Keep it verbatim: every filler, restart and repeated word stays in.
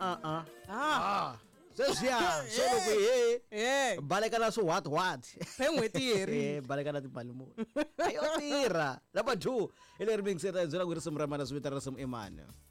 ah ah. Ah. Sweswiya, so loko he Eh. baleka na swo what what. Pen'hweti yi herile. Eh baleka na timali muni. Ayo tirha. Lapa two. Ile ri mingisela byela ku ri simu ra mana swi vitana risimu Imani.